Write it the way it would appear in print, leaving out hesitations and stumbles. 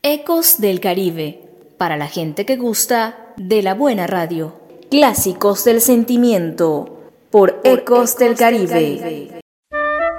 Ecos del Caribe, para la gente que gusta de la buena radio. Clásicos del sentimiento, por Ecos del Caribe.